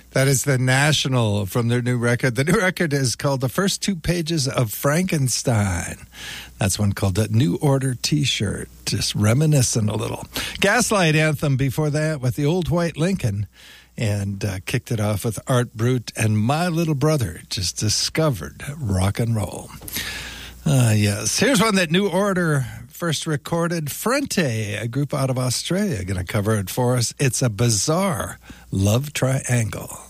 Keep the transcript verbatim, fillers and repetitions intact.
That is the National from their new record. The new record is called The First Two Pages of Frankenstein. That's one called the New Order T-shirt, just reminiscent a little. Gaslight Anthem before that with the Old White Lincoln, and uh, kicked it off with Art Brut and My Little Brother just discovered rock and roll. Uh, yes, here's one that New Order first recorded. Frente, a group out of Australia, going to cover it for us. It's a bizarre love triangle.